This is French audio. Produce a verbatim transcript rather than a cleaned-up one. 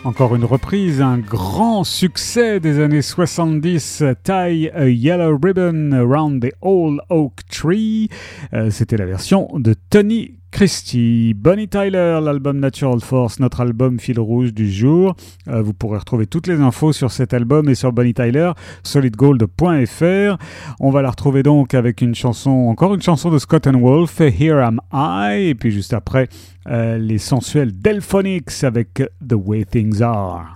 Encore une reprise, un grand succès des années soixante-dix, Tie a Yellow Ribbon Around the Old Oak Tree. Euh, c'était la version de Tony Christie. Bonnie Tyler, l'album Natural Force, notre album fil rouge du jour. Euh, vous pourrez retrouver toutes les infos sur cet album et sur Bonnie Tyler, solid gold point f r. On va la retrouver donc avec une chanson, encore une chanson de Scott and Wolf, Here Am I, et puis juste après, euh, les sensuels Delphonics avec The Way Things Are.